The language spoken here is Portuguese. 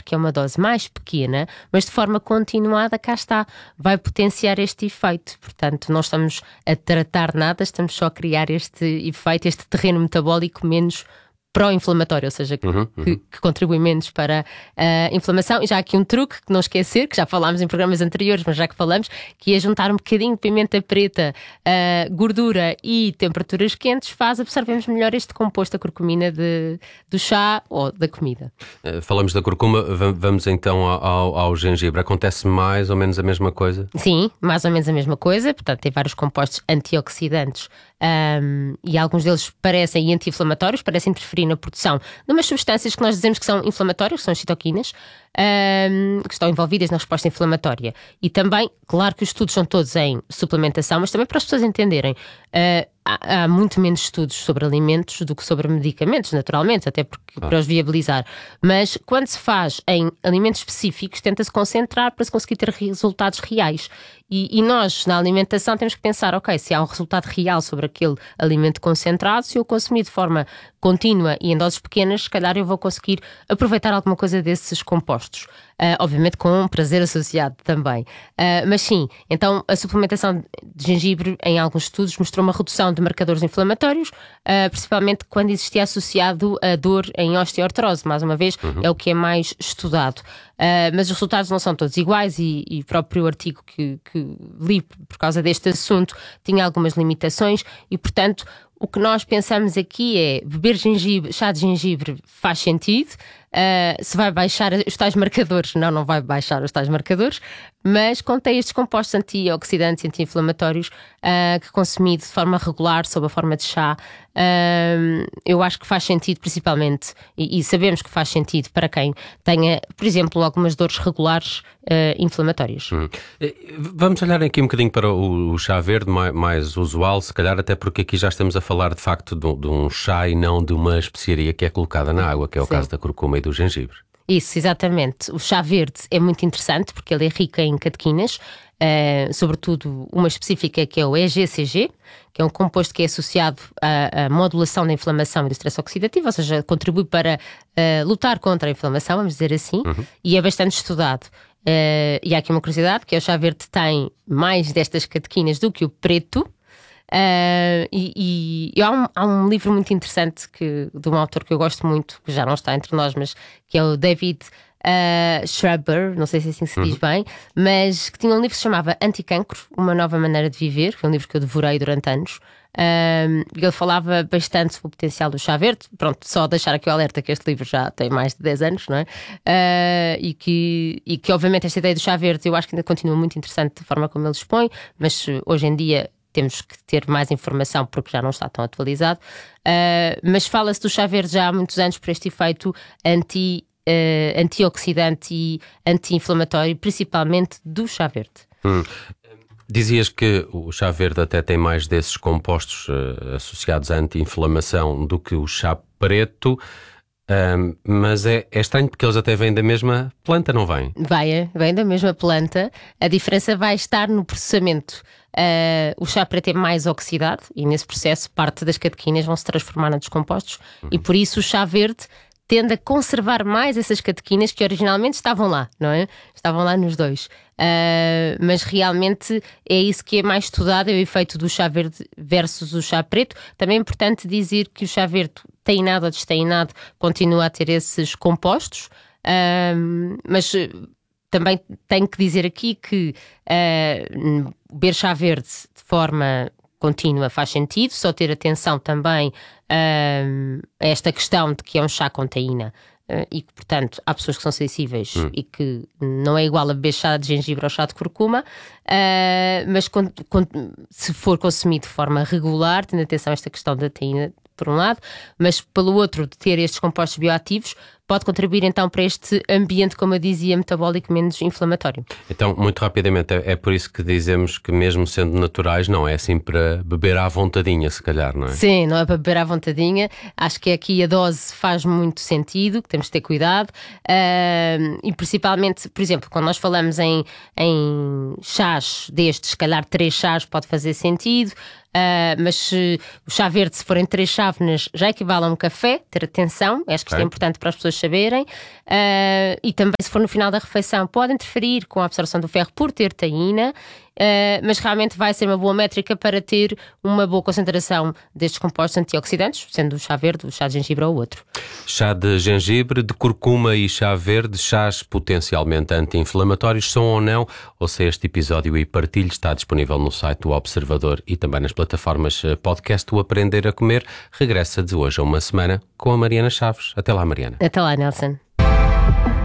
que é uma dose mais pequena, mas de forma continuada, cá está, vai potenciar este efeito. Portanto, não estamos a tratar nada, estamos só a criar este efeito, este terreno metabólico menos pró-inflamatório, ou seja, que contribui menos para a inflamação. E já há aqui um truque que não esquecer, que já falámos em programas anteriores, mas já que falamos, que é juntar um bocadinho de pimenta preta, gordura e temperaturas quentes, absorvemos melhor este composto, a curcumina do chá ou da comida. Falamos da curcuma, vamos então ao gengibre. Acontece mais ou menos a mesma coisa? Sim, mais ou menos a mesma coisa. Portanto, tem vários compostos antioxidantes e alguns deles parecem anti-inflamatórios, parecem interferir na produção de umas substâncias que nós dizemos que são inflamatórias, que são as citoquinas, que estão envolvidas na resposta inflamatória. E também, claro que os estudos são todos em suplementação, mas também para as pessoas entenderem, há muito menos estudos sobre alimentos do que sobre medicamentos, naturalmente, até porque para os viabilizar. Mas quando se faz em alimentos específicos, tenta-se concentrar para se conseguir ter resultados reais. E nós, na alimentação, temos que pensar, ok, se há um resultado real sobre aquele alimento concentrado, se eu consumir de forma contínua e em doses pequenas, se calhar eu vou conseguir aproveitar alguma coisa desses compostos. Obviamente com um prazer associado também. Mas sim, então a suplementação de gengibre em alguns estudos mostrou uma redução de marcadores inflamatórios, principalmente quando existia associado a dor em osteoartrose. Mais uma vez, é o que é mais estudado. Mas os resultados não são todos iguais e o próprio artigo que li por causa deste assunto tinha algumas limitações e, portanto, o que nós pensamos aqui é beber chá de gengibre faz sentido. Se vai baixar os tais marcadores, não vai baixar os tais marcadores, mas contém estes compostos antioxidantes e anti-inflamatórios que consumido de forma regular, sob a forma de chá, eu acho que faz sentido principalmente, e sabemos que faz sentido para quem tenha, por exemplo, algumas dores regulares inflamatórias. Vamos olhar aqui um bocadinho para o chá verde, mais usual, se calhar, até porque aqui já estamos a falar de facto de um chá e não de uma especiaria que é colocada na água, que é o caso da curcuma e do gengibre. Isso, exatamente. O chá verde é muito interessante porque ele é rico em catequinas, sobretudo uma específica que é o EGCG, que é um composto que é associado à modulação da inflamação e do stress oxidativo, ou seja, contribui para lutar contra a inflamação, vamos dizer assim, e é bastante estudado. E há aqui uma curiosidade, que é o chá verde tem mais destas catequinas do que o preto. Há um livro muito interessante de um autor que eu gosto muito, que já não está entre nós, mas que é o David Schreiber, não sei se assim se diz bem, mas que tinha um livro que se chamava Anticancro, uma nova maneira de viver, que é um livro que eu devorei durante anos. Ele falava bastante sobre o potencial do chá verde. Pronto, só deixar aqui o alerta que este livro já tem mais de 10 anos, não é? E que obviamente esta ideia do chá verde eu acho que ainda continua muito interessante da forma como ele expõe, mas hoje em dia temos que ter mais informação porque já não está tão atualizado. Mas fala-se do chá verde já há muitos anos por este efeito antioxidante e anti-inflamatório, principalmente do chá verde. Dizias que o chá verde até tem mais desses compostos associados à anti-inflamação do que o chá preto. Mas é estranho porque eles até vêm da mesma planta, não vêm? Vem da mesma planta. A diferença vai estar no processamento. O chá preto é mais oxidado e nesse processo parte das catequinas vão se transformar em descompostos e por isso o chá verde tende a conservar mais essas catequinas que originalmente estavam lá, não é? Estavam lá nos dois. Mas realmente é isso que é mais estudado, é o efeito do chá verde versus o chá preto. Também é importante dizer que o chá verde, tainado ou destainado, continua a ter esses compostos, mas também tenho que dizer aqui que beber chá verde de forma contínua faz sentido, só ter atenção também a esta questão de que é um chá com taína e que, portanto, há pessoas que são sensíveis e que não é igual a beber chá de gengibre ou chá de curcuma, mas se for consumido de forma regular, tendo atenção a esta questão da taína, por um lado, mas pelo outro, de ter estes compostos bioativos, pode contribuir então para este ambiente, como eu dizia, metabólico menos inflamatório. Então, muito rapidamente, é por isso que dizemos que mesmo sendo naturais, não é assim para beber à vontadinha, se calhar, não é? Sim, não é para beber à vontadinha. Acho que aqui a dose faz muito sentido, que temos de ter cuidado. E principalmente, por exemplo, quando nós falamos em chás destes, se calhar 3 chás pode fazer sentido. Mas se o chá verde, se forem 3 chávenas, já equivale a um café. Ter atenção, acho que isto é importante para as pessoas saberem. E também, se for no final da refeição, pode interferir com a absorção do ferro por ter taína, mas realmente vai ser uma boa métrica para ter uma boa concentração destes compostos antioxidantes, sendo o chá verde, o chá de gengibre ou outro. Chá de gengibre, de curcuma e chá verde, chás potencialmente anti-inflamatórios, são ou não? Ouça este episódio e partilhe, está disponível no site do Observador e também nas plataformas podcast. O Aprender a Comer regressa de hoje a uma semana com a Mariana Chaves. Até lá, Mariana. Até lá, Nelson.